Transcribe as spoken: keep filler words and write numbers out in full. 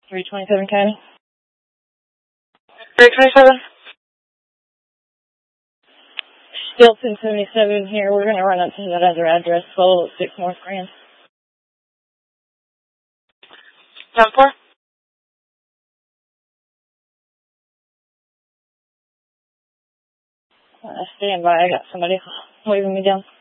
three twenty-seven County. three twenty-seven. Still two seventy-seven here. We're going to run up to that other address, twelve oh six North Grand. ten four. Uh, stand by. I got somebody waving me down.